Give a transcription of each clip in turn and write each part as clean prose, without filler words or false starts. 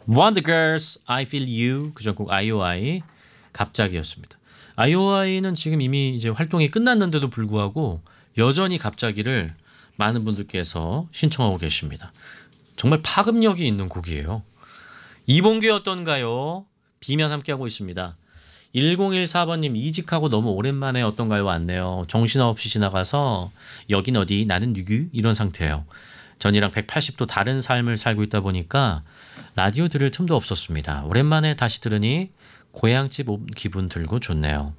Wonder Girls, I Feel You, 그 전곡 IOI, 갑자기였습니다. IOI는 지금 이미 이제 활동이 끝났는데도 불구하고 여전히 갑자기를 많은 분들께서 신청하고 계십니다. 정말 파급력이 있는 곡이에요. 이봉규 어떤가요? 비면 함께하고 있습니다. 1014번님 이직하고 너무 오랜만에 어떤가요? 왔네요. 정신없이 지나가서 여긴 어디 나는 누구? 이런 상태예요. 전이랑 180도 다른 삶을 살고 있다 보니까 라디오 들을 틈도 없었습니다. 오랜만에 다시 들으니 고향집 온 기분 들고 좋네요.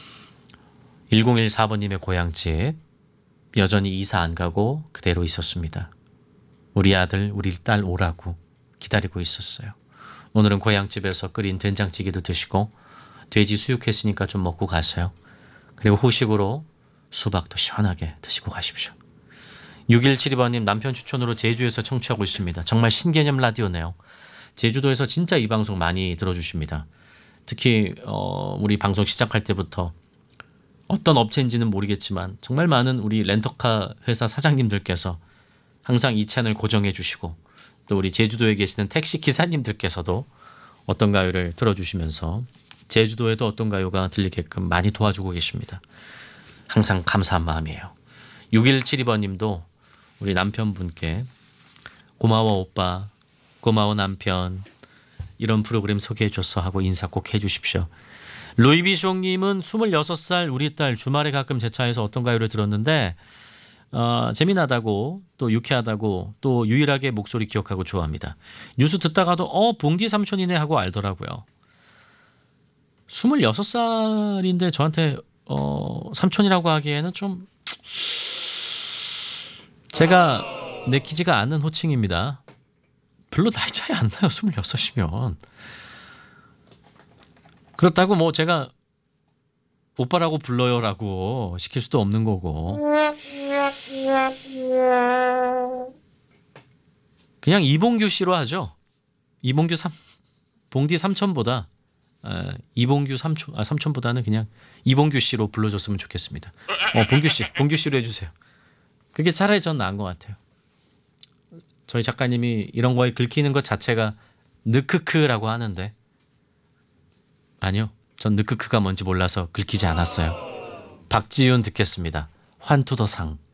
1014번님의 고향집 여전히 이사 안 가고 그대로 있었습니다. 우리 아들 우리 딸 오라고 기다리고 있었어요. 오늘은 고향집에서 끓인 된장찌개도 드시고 돼지 수육했으니까 좀 먹고 가세요. 그리고 후식으로 수박도 시원하게 드시고 가십시오. 6172번님 남편 추천으로 제주에서 청취하고 있습니다. 정말 신개념 라디오네요. 제주도에서 진짜 이 방송 많이 들어주십니다. 특히 우리 방송 시작할 때부터 어떤 업체인지는 모르겠지만 정말 많은 우리 렌터카 회사 사장님들께서 항상 이 채널 고정해 주시고 또 우리 제주도에 계시는 택시 기사님들께서도 어떤가요를 들어주시면서 제주도에도 어떤가요가 들리게끔 많이 도와주고 계십니다. 항상 감사한 마음이에요. 6172번님도 우리 남편분께 고마워 오빠, 고마워 남편 이런 프로그램 소개해줘서 하고 인사 꼭 해주십시오. 루이비숑님은 26살 우리 딸 주말에 가끔 제 차에서 어떤가요를 들었는데 재미나다고 또 유쾌하다고 또 유일하게 목소리 기억하고 좋아합니다. 뉴스 듣다가도 봉디 삼촌이네 하고 알더라고요. 26살인데 저한테 삼촌이라고 하기에는 좀 제가 내키지가 않는 호칭입니다. 별로 나이 차이 안 나요. 26이면. 그렇다고 뭐 제가 오빠라고 불러요라고 시킬 수도 없는 거고 그냥 이봉규 씨로 하죠. 봉디 삼촌보다 이봉규 삼촌보다는 그냥 이봉규 씨로 불러줬으면 좋겠습니다. 봉규 씨로 해주세요. 그게 차라리 전 나은 것 같아요. 저희 작가님이 이런 거에 긁히는 것 자체가 느크크라고 하는데 아니요. 전 느크크가 뭔지 몰라서 긁히지 않았어요. 박지윤 듣겠습니다. 환투더상.